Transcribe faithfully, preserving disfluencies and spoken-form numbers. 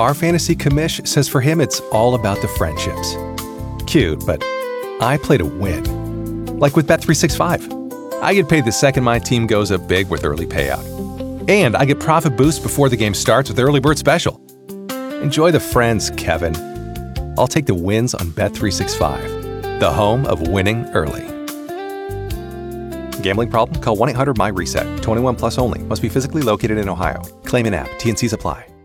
Our fantasy commish says for him it's all about the friendships. Cute, but I play to win. Like with Bet three sixty-five. I get paid the second my team goes up big with early payout. And I get profit boost before the game starts with Early Bird Special. Enjoy the friends, Kevin. I'll take the wins on Bet three sixty-five, the home of winning early. Gambling problem? Call one eight hundred M Y RESET. twenty-one plus only. Must be physically located in Ohio. Claim in app. T N Cs apply.